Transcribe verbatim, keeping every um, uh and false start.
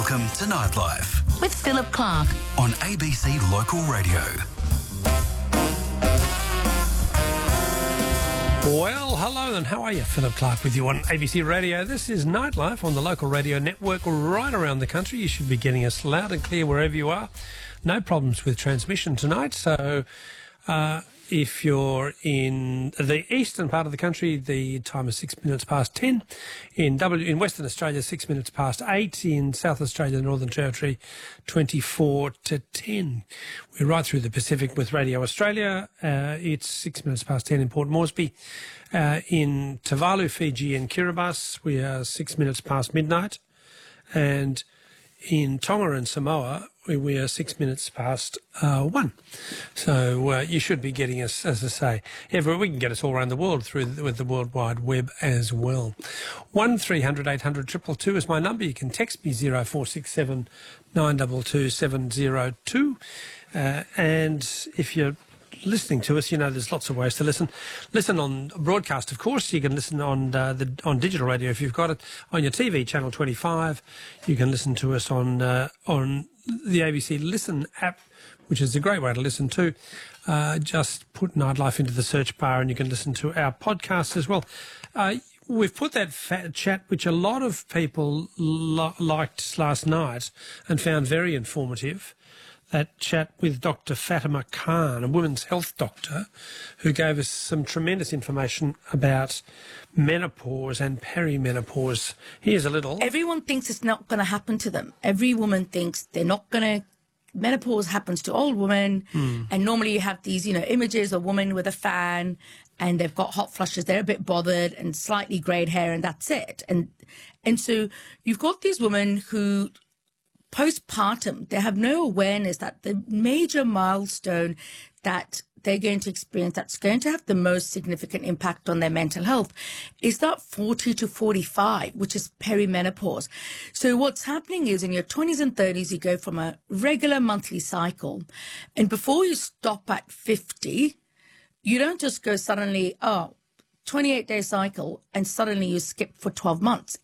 Welcome to Nightlife with Philip Clark on A B C Local Radio. Well, hello and how are you? Philip Clark with you on A B C Radio. This is Nightlife on the Local Radio Network right around the country. You should be getting us loud and clear wherever you are. No problems with transmission tonight, so uh, if you're in the eastern part of the country, the time is six minutes past ten. In W in Western Australia, six minutes past eight. In South Australia, the Northern Territory, twenty-four to ten. We're right through the Pacific with Radio Australia. Uh, it's six minutes past ten in Port Moresby. Uh, in Tuvalu, Fiji and Kiribati, we are six minutes past midnight. And in Tonga and Samoa, we, we are six minutes past uh, one. So uh, you should be getting us, as I say, everywhere. We can get us all around the world through the, with the World Wide Web as well. one three hundred eight hundred two two two is my number. You can text me zero four six seven nine two two seven zero two. Uh, and if you're listening to us, you know there's lots of ways to listen. Listen on broadcast, of course. You can listen on uh, the on digital radio if you've got it on your T V channel twenty-five. You can listen to us on uh, on the A B C Listen app, which is a great way to listen to. Uh, just put Nightlife into the search bar, and you can listen to our podcast as well. Uh, we've put that fat chat, which a lot of people lo- liked last night and found very informative. That chat with Doctor Fatima Khan, a women's health doctor, who gave us some tremendous information about menopause and perimenopause. Here's a little. Everyone thinks it's not going to happen to them. Every woman thinks they're not going to. Menopause happens to all women, mm. and normally you have these, you know, images of women with a fan, and they've got hot flushes. They're a bit bothered and slightly greyed hair, and that's it. And and so you've got these women who, postpartum, they have no awareness that the major milestone that they're going to experience that's going to have the most significant impact on their mental health is that forty to forty-five, which is perimenopause. So what's happening is in your twenties and thirties, you go from a regular monthly cycle, and before you stop at fifty, you don't just go suddenly, oh, twenty-eight day cycle, and suddenly you skip for twelve months.